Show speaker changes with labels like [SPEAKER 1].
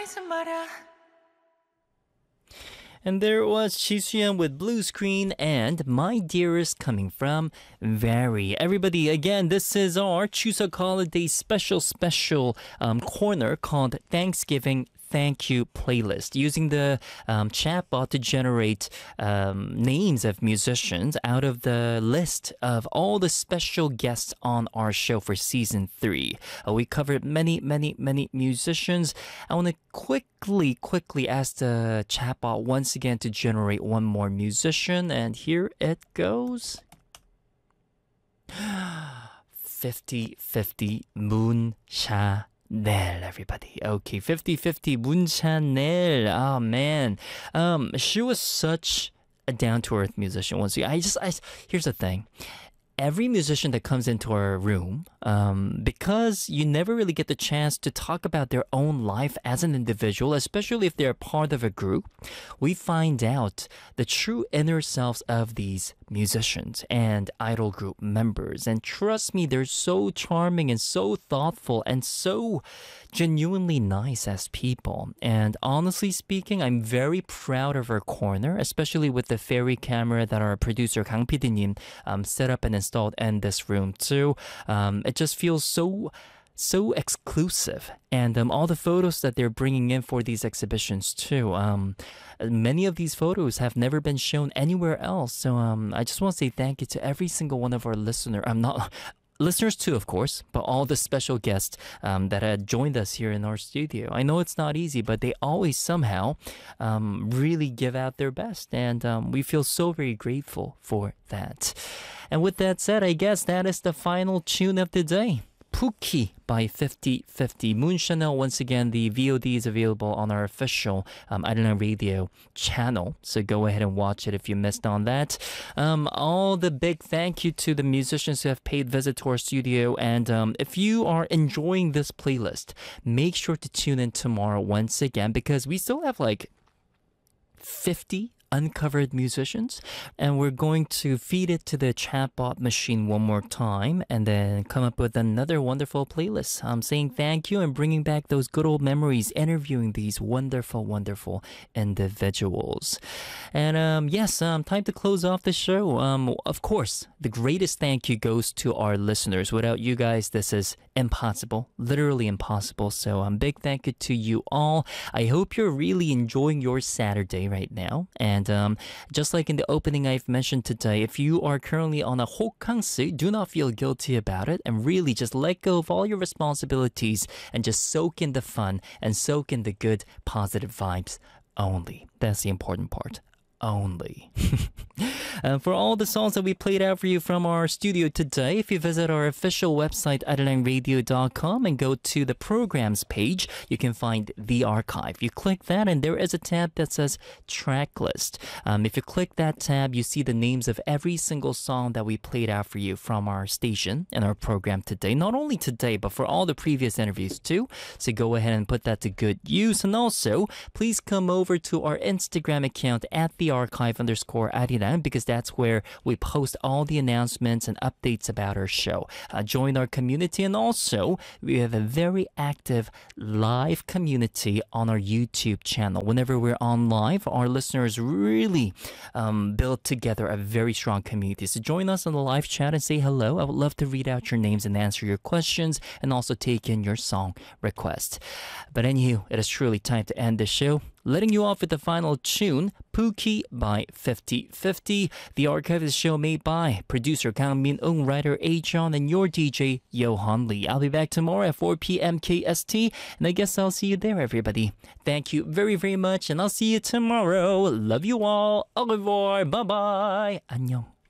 [SPEAKER 1] And there was Chisuyeon with Blue Screen and My Dearest coming from Very. Everybody, again, this is our Chuseok holiday special corner called Thanksgiving Thank You playlist, using the chatbot to generate names of musicians out of the list of all the special guests on our show for season 3. We covered many musicians. I want to quickly ask the chatbot once again to generate one more musician, and here it goes. 50-50 Moon Chanel, everybody. Okay, 50-50 Moon Chanel. Oh man, she was such a down-to-earth musician. Once again, here's the thing. Every musician that comes into our room, because you never really get the chance to talk about their own life as an individual, especially if they're part of a group, we find out the true inner selves of these musicians and idol group members. And trust me, they're so charming and so thoughtful and so genuinely nice as people. And honestly speaking, I'm very proud of our corner, especially with the fairy camera that our producer Kang PD님 set up and installed in this room too. It just feels so exclusive, and all the photos that they're bringing in for these exhibitions too. Many of these photos have never been shown anywhere else. So I just want to say thank you to every single one of our listeners too, of course, but all the special guests that had joined us here in our studio. I know it's not easy, but they always somehow really give out their best, and we feel so very grateful for that. And with that said, I guess that is the final tune of the day. Pookie by 50-50 Moon Chanel. Once again, the VOD is available on our official Arirang Radio channel, so go ahead and watch it if you missed on that. All the big thank you to the musicians who have paid visit to our studio, and if you are enjoying this playlist, make sure to tune in tomorrow once again, because we still have like 50 uncovered musicians, and we're going to feed it to the chatbot machine one more time and then come up with another wonderful playlist. I'm saying thank you and bringing back those good old memories, interviewing these wonderful individuals. And yes, time to close off the show. Of course, the greatest thank you goes to our listeners. Without you guys, this is impossible, literally impossible. So big thank you to you all. I hope you're really enjoying your Saturday right now. And just like in the opening I've mentioned today, if you are currently on a hokkangsi, do not feel guilty about it, and really just let go of all your responsibilities and just soak in the fun and soak in the good positive vibes only. That's the important part. Only. For all the songs that we played out for you from our studio today, if you visit our official website arirangradio.com and go to the programs page, you can find the archive. You click that and there is a tab that says track list. If you click that tab, you see the names of every single song that we played out for you from our station and our program today. Not only today, but for all the previous interviews too. So go ahead and put that to good use. And also, please come over to our Instagram account at the archive_Arirang, because that's where we post all the announcements and updates about our show. Join our community, and also we have a very active live community on our YouTube channel. Whenever we're on live, our listeners really build together a very strong community. So join us on the live chat and say hello. I would love to read out your names and answer your questions, and also take in your song requests. But anywho, it is truly time to end the show. Letting you off with the final tune, Pookie by 50-50. The archive is a show made by producer Kang Min-ung, writer A-John, and your DJ, Yohan Lee. I'll be back tomorrow at 4 p.m. KST, and I guess I'll see you there, everybody. Thank you very much, and I'll see you tomorrow. Love you all. Au revoir. Bye-bye. 안녕.